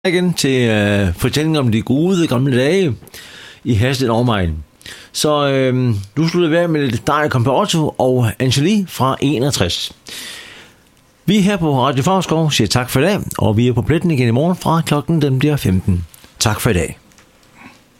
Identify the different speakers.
Speaker 1: igen til fortællingen om de gode gamle dage i Hasle omegn. Så du slutter være med Dario Campeotto og Angeli fra 61. Vi her på Radio Favrskov siger tak for i dag, og vi er på pletten igen i morgen fra klokken den bliver 15. Tak for i dag.